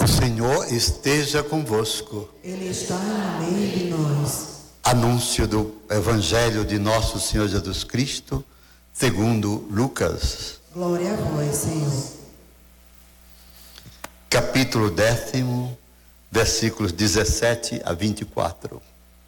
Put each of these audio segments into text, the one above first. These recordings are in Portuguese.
O Senhor esteja convosco. Ele está no meio de nós. Anúncio do Evangelho de nosso Senhor Jesus Cristo, segundo Lucas. Glória a vós, Senhor. Capítulo 10, versículos 17 a 24.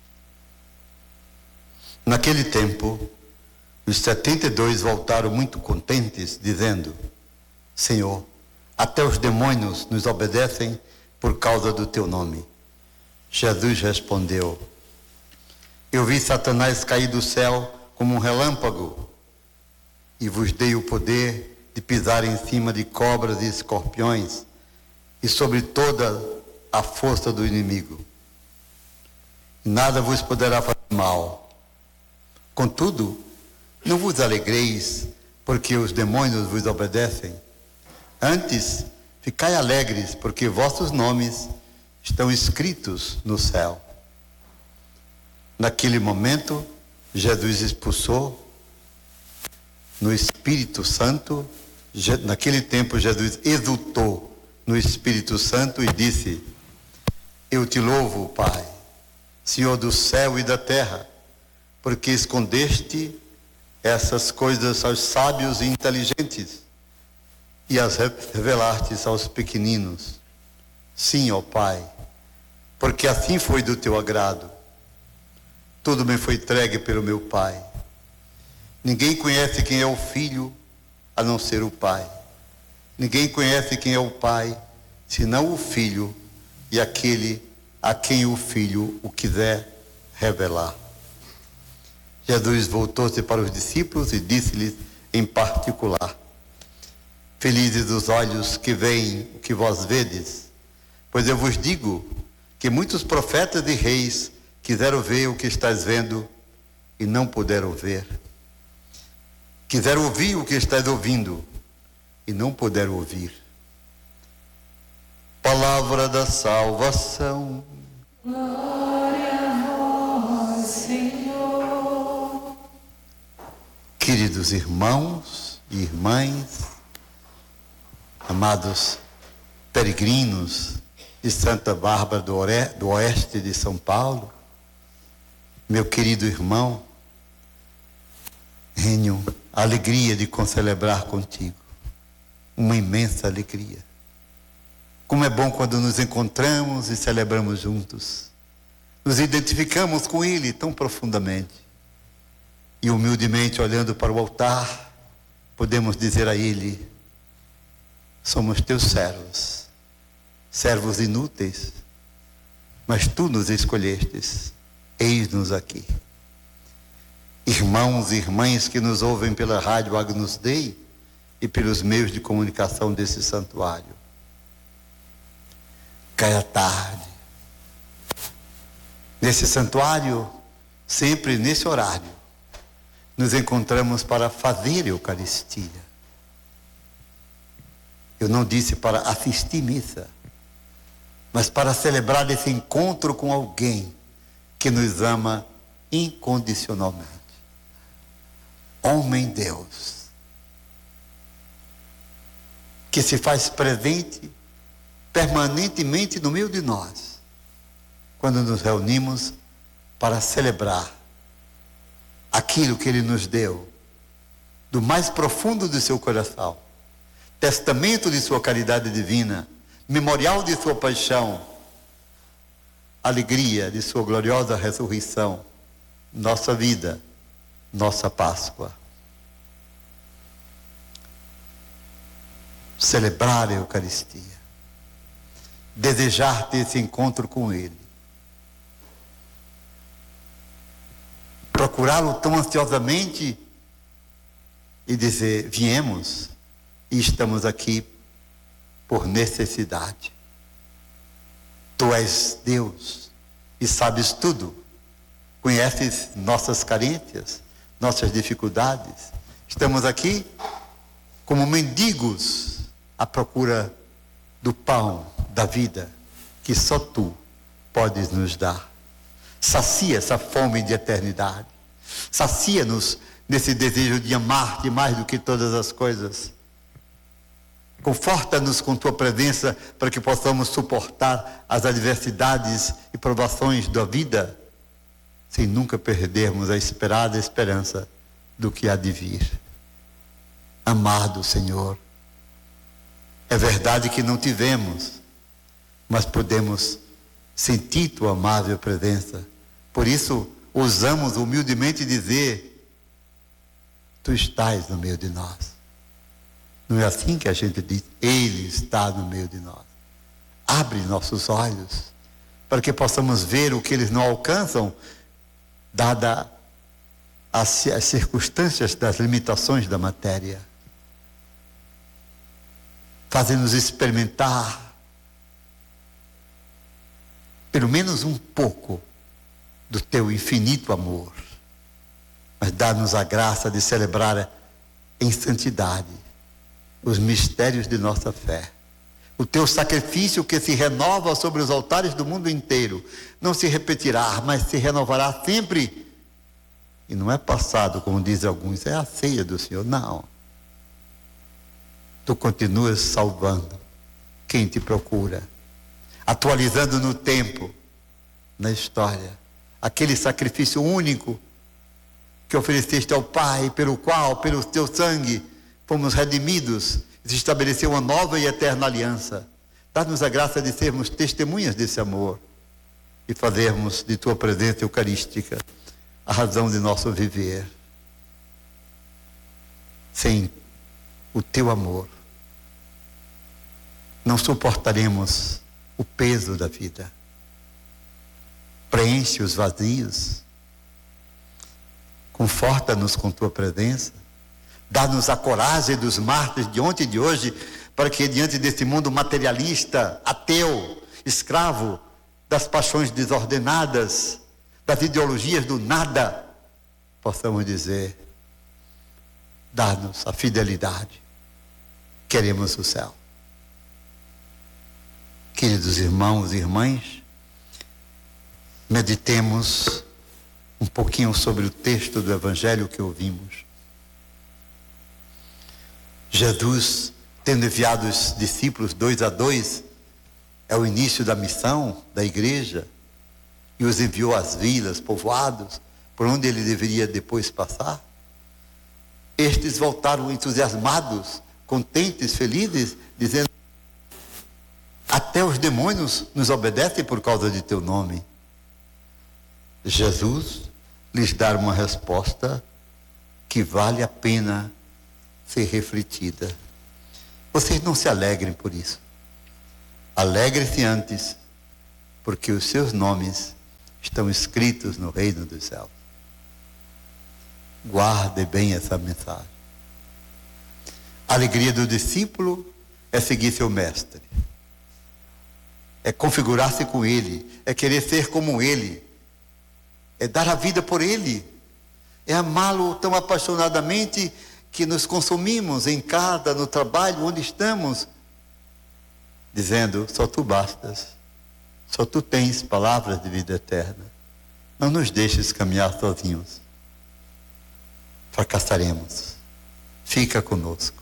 Naquele tempo, os 72 voltaram muito contentes, dizendo: Senhor, até os demônios nos obedecem por causa do teu nome. Jesus respondeu: Eu vi Satanás cair do céu como um relâmpago, e vos dei o poder de pisar em cima de cobras e escorpiões, e sobre toda a força do inimigo. Nada vos poderá fazer mal. Contudo, não vos alegreis, porque os demônios vos obedecem. Antes, ficai alegres, porque vossos nomes estão escritos no céu. Naquele momento, Jesus expulsou no Espírito Santo. Naquele tempo, Jesus exultou no Espírito Santo e disse: Eu te louvo, Pai, Senhor do céu e da terra, porque escondeste essas coisas aos sábios e inteligentes e as revelastes aos pequeninos. Sim, ó Pai, porque assim foi do teu agrado. Tudo me foi entregue pelo meu Pai. Ninguém conhece quem é o Filho, a não ser o Pai. Ninguém conhece quem é o Pai, senão o Filho e aquele a quem o Filho o quiser revelar. Jesus voltou-se para os discípulos e disse-lhes em particular: Felizes os olhos que veem o que vós vedes, pois eu vos digo que muitos profetas e reis quiseram ver o que estás vendo e não puderam ver. Quiseram ouvir o que estás ouvindo e não puderam ouvir. Palavra da salvação. Glória a vós, Senhor. Queridos irmãos e irmãs, amados peregrinos de Santa Bárbara do Oeste de São Paulo, meu querido irmão, tenho a alegria de concelebrar contigo, uma imensa alegria. Como é bom quando nos encontramos e celebramos juntos, nos identificamos com Ele tão profundamente e humildemente olhando para o altar, podemos dizer a Ele: somos teus servos, servos inúteis, mas tu nos escolhestes, eis-nos aqui. Irmãos e irmãs que nos ouvem pela rádio Agnus Dei e pelos meios de comunicação desse santuário, cai a tarde. Nesse santuário, sempre nesse horário, nos encontramos para fazer Eucaristia. Eu não disse para assistir missa, mas para celebrar esse encontro com alguém que nos ama incondicionalmente. Homem Deus, que se faz presente permanentemente no meio de nós, quando nos reunimos para celebrar aquilo que Ele nos deu, do mais profundo de seu coração, testamento de sua caridade divina, memorial de sua paixão, alegria de sua gloriosa ressurreição, nossa vida, nossa Páscoa. Celebrar a Eucaristia, desejar ter esse encontro com Ele, procurá-lo tão ansiosamente e dizer: viemos e estamos aqui por necessidade. Tu és Deus e sabes tudo, conheces nossas carências, nossas dificuldades. Estamos aqui como mendigos à procura do pão da vida que só tu podes nos dar. Sacia essa fome de eternidade, sacia-nos nesse desejo de amar-te mais do que todas as coisas, Conforta-nos com tua presença para que possamos suportar as adversidades e provações da vida, sem nunca perdermos a esperada esperança do que há de vir. Amado Senhor, é verdade que não tivemos, mas podemos sentir tua amável presença. Por isso, ousamos humildemente dizer: tu estás no meio de nós. Não é assim que a gente diz? Ele está no meio de nós. Abre nossos olhos para que possamos ver o que eles não alcançam, dada as circunstâncias das limitações da matéria. Faz-nos experimentar pelo menos um pouco do teu infinito amor, mas dá-nos a graça de celebrar em santidade os mistérios de nossa fé. O teu sacrifício que se renova sobre os altares do mundo inteiro não se repetirá, mas se renovará sempre. E não é passado, como dizem alguns, é a ceia do Senhor. Não. Tu continuas salvando quem te procura, atualizando no tempo, na história, aquele sacrifício único que ofereceste ao Pai, pelo qual, pelo teu sangue, fomos redimidos, e se estabeleceu uma nova e eterna aliança. Dá-nos a graça de sermos testemunhas desse amor e fazermos de tua presença eucarística a razão de nosso viver. Sem o teu amor, não suportaremos o peso da vida. Preenche os vazios, conforta-nos com tua presença, dá-nos a coragem dos mártires de ontem e de hoje, para que diante desse mundo materialista, ateu, escravo das paixões desordenadas, das ideologias do nada, possamos dizer: dá-nos a fidelidade, queremos o céu. Queridos irmãos e irmãs, meditemos um pouquinho sobre o texto do Evangelho que ouvimos. Jesus, tendo enviado os discípulos 2 a 2, é o início da missão da igreja, e os enviou às vilas, povoados, por onde ele deveria depois passar. Estes voltaram entusiasmados, contentes, felizes, dizendo: até os demônios nos obedecem por causa de teu nome. Jesus lhes dá uma resposta que vale a pena ser refletida. Vocês não se alegrem por isso. Alegrem-se antes, porque os seus nomes estão escritos no reino dos céus. Guarde bem essa mensagem. A alegria do discípulo é seguir seu mestre, é configurar-se com ele, é querer ser como ele, é dar a vida por ele, é amá-lo tão apaixonadamente que nos consumimos em casa, no trabalho, onde estamos, dizendo: só tu bastas, só tu tens palavras de vida eterna, não nos deixes caminhar sozinhos, fracassaremos, fica conosco.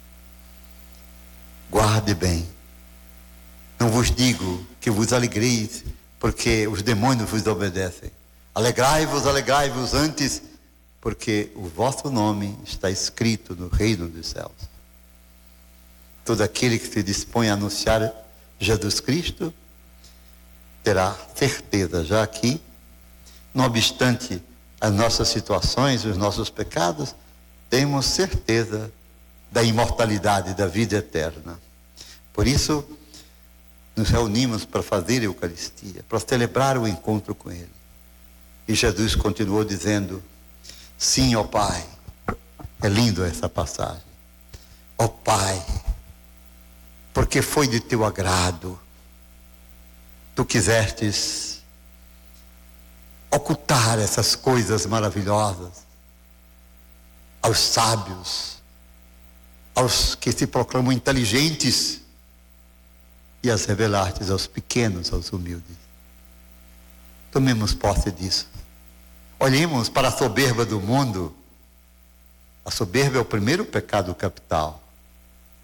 Guarde bem, não vos digo que vos alegreis, porque os demônios vos obedecem. Alegrai-vos, alegrai-vos antes, porque o vosso nome está escrito no reino dos céus. Todo aquele que se dispõe a anunciar Jesus Cristo terá certeza, já aqui, não obstante as nossas situações, os nossos pecados, temos certeza da imortalidade, da vida eterna. Por isso, nos reunimos para fazer a Eucaristia, para celebrar o encontro com Ele. E Jesus continuou dizendo: sim, ó Pai. É lindo essa passagem. Ó Pai, porque foi de teu agrado, tu quisestes ocultar essas coisas maravilhosas aos sábios, aos que se proclamam inteligentes, e as revelastes aos pequenos, aos humildes. Tomemos posse disso. Olhemos para a soberba do mundo. A soberba é o primeiro pecado capital.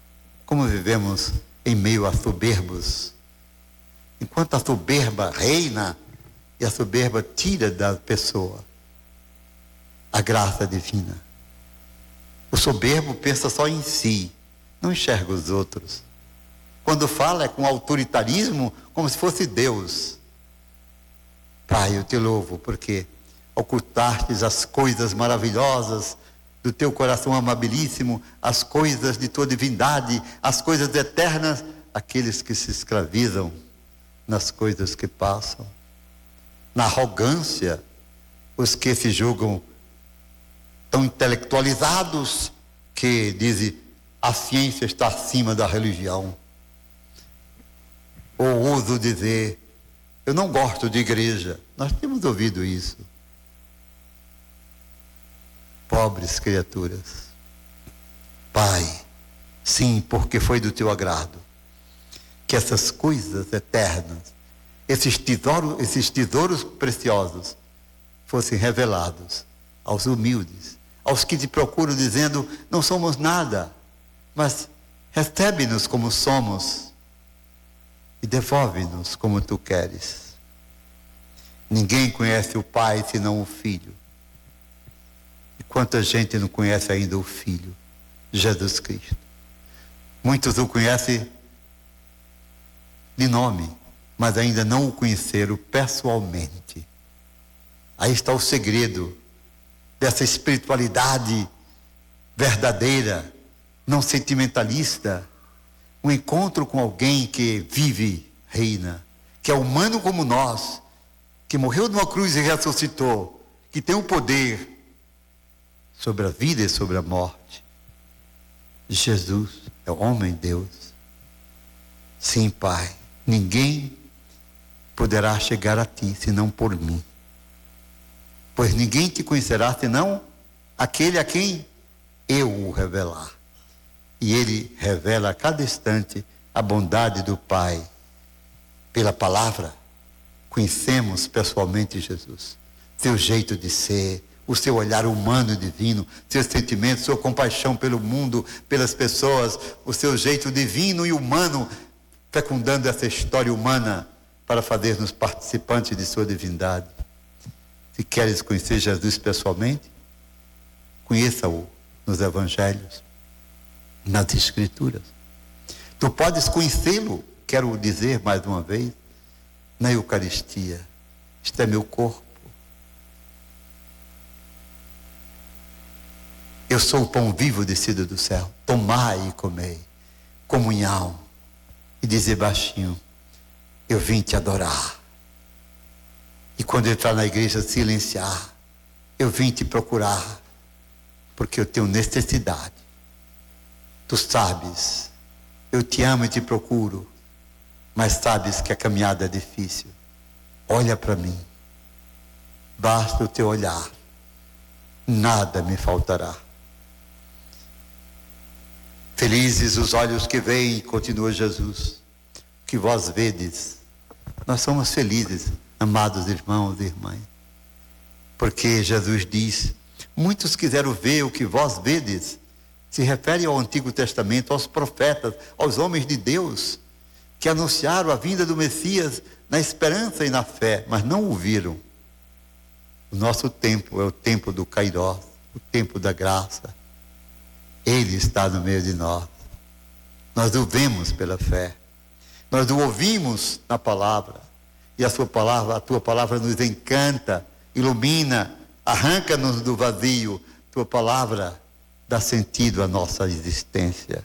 como vivemos em meio a soberbos. Enquanto a soberba reina e a soberba tira da pessoa a graça divina. O soberbo pensa só em si, não enxerga os outros. Quando fala é com autoritarismo, como se fosse Deus. Pai, eu te louvo porque ocultastes as coisas maravilhosas do teu coração amabilíssimo, as coisas de tua divindade, as coisas eternas, aqueles que se escravizam nas coisas que passam. Na arrogância, os que se julgam tão intelectualizados que dizem a ciência está acima da religião. Ou ouso dizer, eu não gosto de igreja. Nós temos ouvido isso. Pobres criaturas. Pai, sim, porque foi do teu agrado que essas coisas eternas, esses tesouros preciosos, fossem revelados aos humildes, aos que te procuram dizendo, não somos nada, mas recebe-nos como somos e devolve-nos como tu queres. Ninguém conhece o Pai senão o Filho. E quanta gente não conhece ainda o Filho, Jesus Cristo. Muitos o conhecem de nome, mas ainda não o conheceram pessoalmente. Aí está o segredo dessa espiritualidade verdadeira, não sentimentalista, um encontro com alguém que vive, reina, que é humano como nós, que morreu numa cruz e ressuscitou, que tem o poder sobre a vida e sobre a morte. Jesus é o homem Deus. Sim, Pai, ninguém poderá chegar a ti senão por mim. Pois ninguém te conhecerá senão aquele a quem eu o revelar. E ele revela a cada instante a bondade do Pai. Pela palavra, conhecemos pessoalmente Jesus. Seu jeito de ser, o seu olhar humano e divino, seus sentimentos, sua compaixão pelo mundo, pelas pessoas, o seu jeito divino e humano, fecundando essa história humana para fazer-nos participantes de sua divindade. Se queres conhecer Jesus pessoalmente, conheça-o nos evangelhos, nas escrituras. Tu podes conhecê-lo, quero dizer mais uma vez, na Eucaristia. Este é meu corpo. Eu sou o pão vivo descido do céu. Tomai e comei. Comunhão. E dizer baixinho, eu vim te adorar. E quando entrar na igreja, silenciar, eu vim te procurar, porque eu tenho necessidade. Tu sabes, eu te amo e te procuro, mas sabes que a caminhada é difícil. Olha para mim, basta o teu olhar, nada me faltará. Felizes os olhos que veem, continua Jesus, que vós vedes. Nós somos felizes, amados irmãos e irmãs, porque Jesus diz, muitos quiseram ver o que vós vedes, se refere ao Antigo Testamento, aos profetas, aos homens de Deus, que anunciaram a vinda do Messias na esperança e na fé, mas não o viram. O nosso tempo é o tempo do Kairós, o tempo da graça. Ele está no meio de nós. Nós o vemos pela fé. Nós o ouvimos na palavra. E a tua palavra nos encanta, ilumina, arranca-nos do vazio. Tua palavra dá sentido à nossa existência.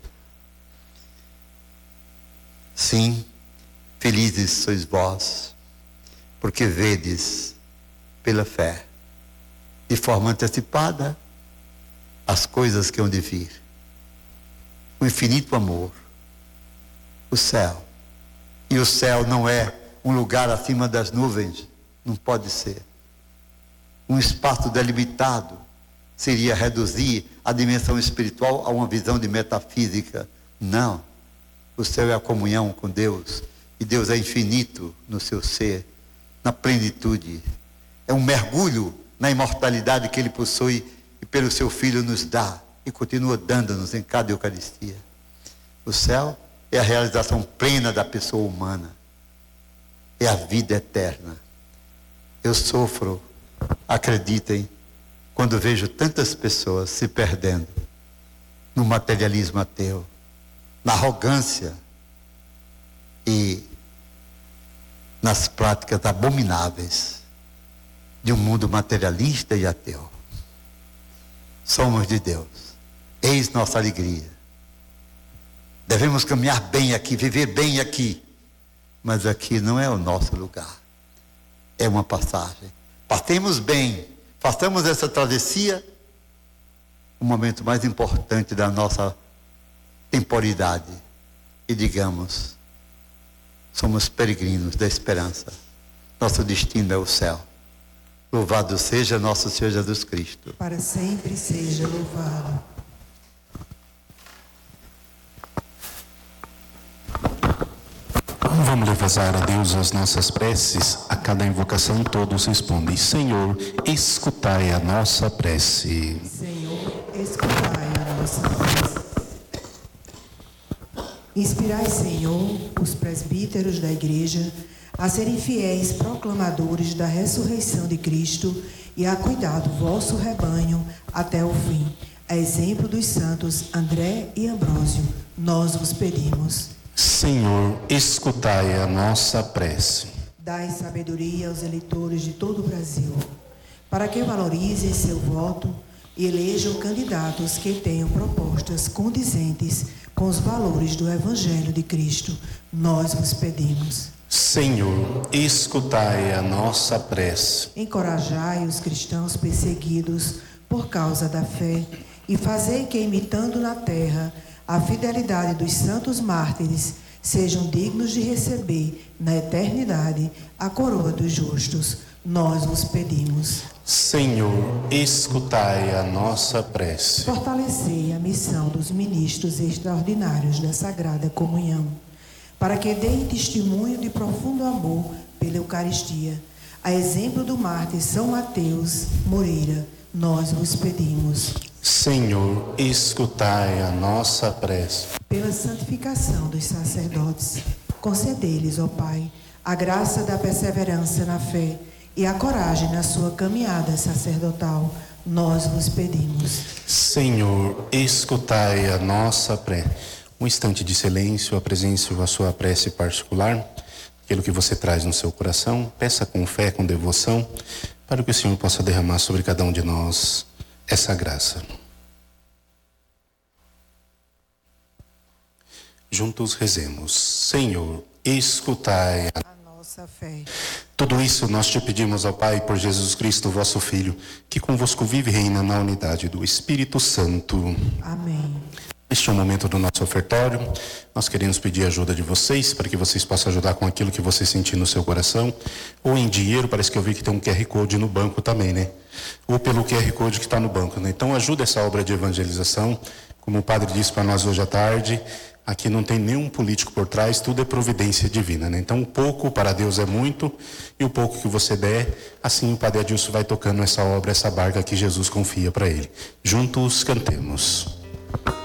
Sim, felizes sois vós, porque vedes pela fé, de forma antecipada, as coisas que hão de vir. O infinito amor, o céu. E o céu não é um lugar acima das nuvens, não pode ser. Um espaço delimitado seria reduzir a dimensão espiritual a uma visão de metafísica. Não. O céu é a comunhão com Deus, e Deus é infinito no seu ser, na plenitude. É um mergulho na imortalidade que Ele possui e pelo seu Filho nos dá, e continua dando-nos em cada Eucaristia. O céu é a realização plena da pessoa humana. É a vida eterna. Eu sofro, acreditem, quando vejo tantas pessoas se perdendo no materialismo ateu, na arrogância e nas práticas abomináveis de um mundo materialista e ateu. Somos de Deus. Eis nossa alegria. Devemos caminhar bem aqui, viver bem aqui. Mas aqui não é o nosso lugar. É uma passagem. Passemos bem. Façamos essa travessia, o momento mais importante da nossa temporalidade. E digamos, somos peregrinos da esperança. Nosso destino é o céu. Louvado seja nosso Senhor Jesus Cristo. Para sempre seja louvado. Vamos levar a Deus as nossas preces. A cada invocação todos respondem: Senhor, escutai a nossa prece. Senhor, escutai a nossa prece. Inspirai, Senhor, os presbíteros da Igreja a serem fiéis proclamadores da ressurreição de Cristo e a cuidar do vosso rebanho até o fim. A exemplo dos santos André e Ambrósio, nós vos pedimos. Senhor, escutai a nossa prece. Dai sabedoria aos eleitores de todo o Brasil, para que valorizem seu voto e elejam candidatos que tenham propostas condizentes com os valores do Evangelho de Cristo. Nós vos pedimos. Senhor, escutai a nossa prece. Encorajai os cristãos perseguidos por causa da fé e fazei que, imitando na terra a fidelidade dos santos mártires, sejam dignos de receber na eternidade a coroa dos justos. Nós vos pedimos. Senhor, escutai a nossa prece. Fortalecei a missão dos ministros extraordinários da Sagrada Comunhão, para que deem testemunho de profundo amor pela Eucaristia. A exemplo do mártir São Mateus Moreira, nós vos pedimos. Senhor, escutai a nossa prece. Pela santificação dos sacerdotes, concedei-lhes, ó Pai, a graça da perseverança na fé e a coragem na sua caminhada sacerdotal. Nós vos pedimos. Senhor, escutai a nossa prece. Um instante de silêncio, apresente a sua prece particular, aquilo que você traz no seu coração, peça com fé, com devoção, para que o Senhor possa derramar sobre cada um de nós essa graça. Juntos rezemos. Senhor, escutai a nossa fé. Tudo isso nós te pedimos, ó Pai, por Jesus Cristo, vosso Filho, que convosco vive e reina na unidade do Espírito Santo. Amém. Este é o momento do nosso ofertório. Nós queremos pedir a ajuda de vocês, para que vocês possam ajudar com aquilo que você sentir no seu coração, ou em dinheiro. Parece que eu vi que tem um QR Code no banco também, né? Ou pelo QR Code que está no banco, né? Então ajuda essa obra de evangelização. Como o padre disse para nós hoje à tarde, aqui não tem nenhum político por trás, tudo é providência divina, né? Então, um pouco para Deus é muito, e o pouco que você der, assim o Padre Adilson vai tocando essa obra, essa barca que Jesus confia para ele. Juntos cantemos.